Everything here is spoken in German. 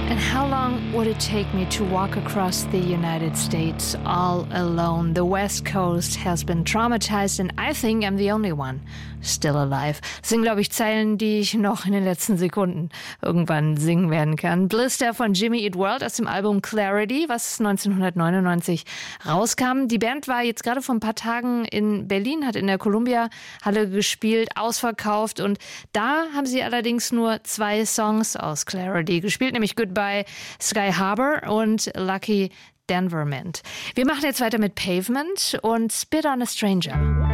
And how long would it take me to walk across the United States all alone? The West Coast has been traumatized and I think I'm the only one still alive. Das sind, glaube ich, Zeilen, die ich noch in den letzten Sekunden irgendwann singen werden kann. Blister von Jimmy Eat World aus dem Album Clarity, was 1999 rauskam. Die Band war jetzt gerade vor ein paar Tagen in Berlin, hat in der Columbia-Halle gespielt, ausverkauft. Und da haben sie allerdings nur 2 Songs aus Clarity gespielt, nämlich Goodbye Sky Harbor und Lucky Denverment. Wir machen jetzt weiter mit Pavement und Spit on a Stranger.